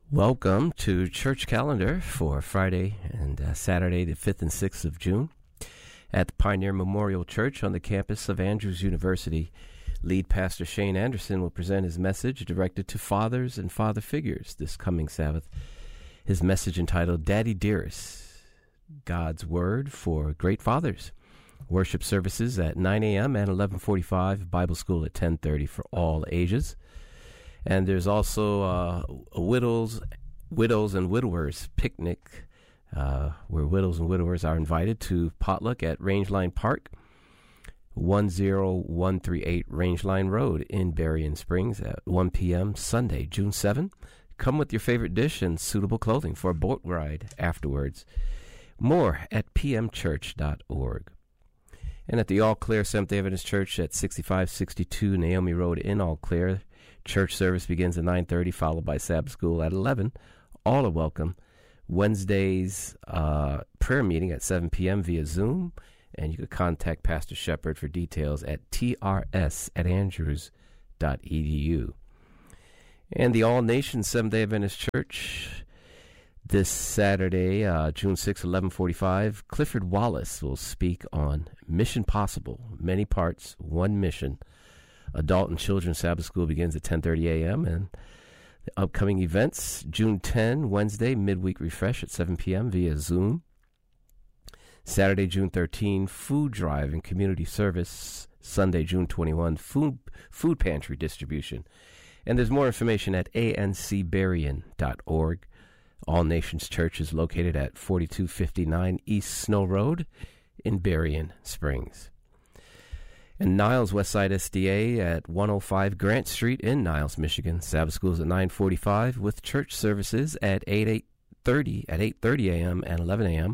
Welcome to Church Calendar for Friday and Saturday, the 5th and 6th of June at the Pioneer Memorial Church on the campus of Andrews University. Lead Pastor Shane Anderson will present his message directed to fathers and father figures this coming Sabbath. His message entitled, Daddy Dearest, God's Word for Great Fathers. Worship services at 9 a.m. and 11:45, Bible school at 10:30 for all ages. And there's also a widows and widowers picnic, where widows and widowers are invited to potluck at Rangeline Park, 10138 Rangeline Road in Berrien Springs at 1 p.m. Sunday, June 7. Come with your favorite dish and suitable clothing for a boat ride afterwards. More at pmchurch.org. And at the All Clear Seventh-day Adventist Church at 6562 Naomi Road in All Clear, church service begins at 9:30, followed by Sabbath school at 11. All are welcome. Wednesday's prayer meeting at 7 p.m. via Zoom, and you can contact Pastor Shepard for details at trs@andrews.edu. And the All Nations Seventh-day Adventist Church this Saturday, June 6, 11:45, Clifford Wallace will speak on Mission Possible, Many Parts, One Mission. Adult and Children's Sabbath School begins at 10:30 a.m. And the upcoming events, June 10, Wednesday, Midweek Refresh at 7 p.m. via Zoom. Saturday, June 13, Food Drive and Community Service. Sunday, June 21, Food Pantry Distribution. And there's more information at ancberrien.org. All Nations Church is located at 4259 East Snow Road in Berrien Springs. And Niles Westside SDA at 105 Grant Street in Niles, Michigan. Sabbath schools at 9:45 with church services at 8:30 a.m. and 11 a.m.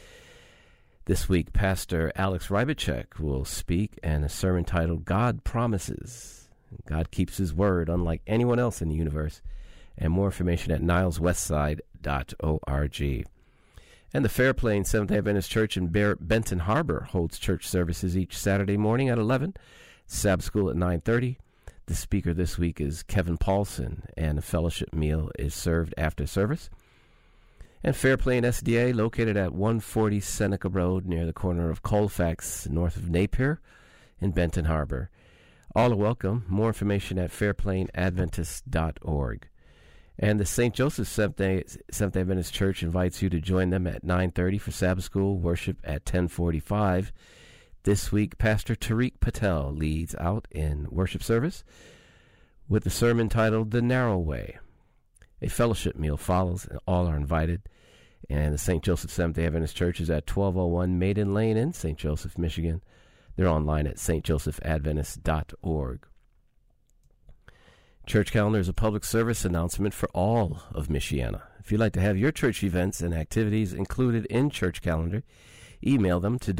This week, Pastor Alex Rybacek will speak and a sermon titled God Promises. God keeps his word unlike anyone else in the universe. And more information at nileswestside.org. And the Fairplain Seventh-day Adventist Church in Benton Harbor holds church services each Saturday morning at 11, Sabbath school at 9:30. The speaker this week is Kevin Paulson, and a fellowship meal is served after service. And Fairplain SDA, located at 140 Seneca Road near the corner of Colfax, north of Napier in Benton Harbor. All are welcome. More information at fairplainadventist.org. And the St. Joseph Seventh-day Adventist Church invites you to join them at 9:30 for Sabbath school, worship at 10:45. This week, Pastor Tariq Patel leads out in worship service with a sermon titled The Narrow Way. A fellowship meal follows, and all are invited. And the St. Joseph Seventh-day Adventist Church is at 1201 Maiden Lane in St. Joseph, Michigan. They're online at stjosephadventist.org. Church Calendar is a public service announcement for all of Michiana. If you'd like to have your church events and activities included in Church Calendar, email them to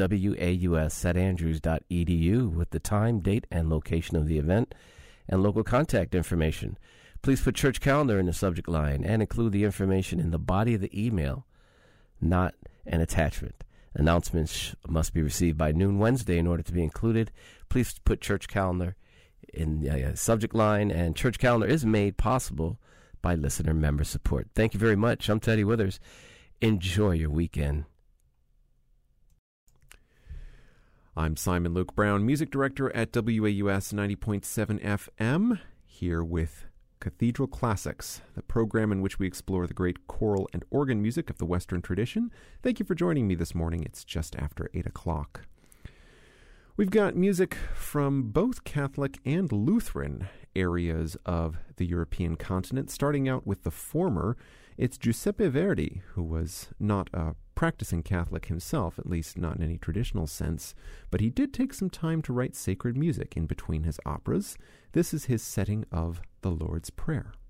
waus@andrews.edu with the time, date, and location of the event and local contact information. Please put Church Calendar in the subject line and include the information in the body of the email, not an attachment. Announcements must be received by noon Wednesday in order to be included. Please put Church Calendar in the subject line, and Church Calendar is made possible by listener member support. Thank you very much. I'm Teddy Withers. Enjoy your weekend. I'm Simon Luke Brown, music director at WAUS 90.7 FM, here with Cathedral Classics, the program in which we explore the great choral and organ music of the Western tradition. Thank you for joining me this morning. It's just after 8 o'clock. We've got music from both Catholic and Lutheran areas of the European continent. Starting out with the former, it's Giuseppe Verdi, who was not a practicing Catholic himself, at least not in any traditional sense, but he did take some time to write sacred music in between his operas. This is his setting of the Lord's Prayer.